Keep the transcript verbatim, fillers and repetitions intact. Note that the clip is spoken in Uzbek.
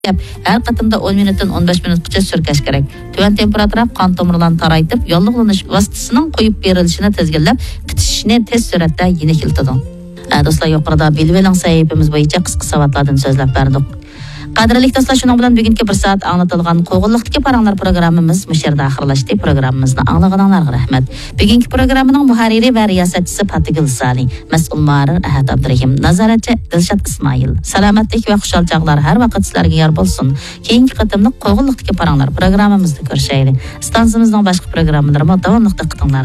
Her qatımda on minutdan on besh minutgacha surkash kerak. Tuvan temperatura qon tomirlarini taraytib, yollig'lanish vositasining qo'yib berilishini tezginlab, qitishishni tez suratda yengillatadi. Do'stlar, yuqorida bilib sahifamiz bo'yicha qisqa savatlardan so'zlab berdik. Qadrli do'stlar, shuning bilan bugungi bir soat anglatilgan qo'g'inliqdagi paranglar programmamiz mush yerda oxirlashdi. Programmamizni anglaganlarga rahmat. Bugungi programmaning muharriri va riyosatchisi Patigil Sali, mas'ul muharrir Ahad Abdurahim, nazoratchi Dilshod Ismoil. Salomatlik va xushhalchiqlar har vaqt sizlarga yor bo'lsin. Keyingi qatimliq qo'g'inliqdagi paranglar programmamizda ko'rishaylik. Stansiyamizning boshqa programmalari davomli diqqatinglar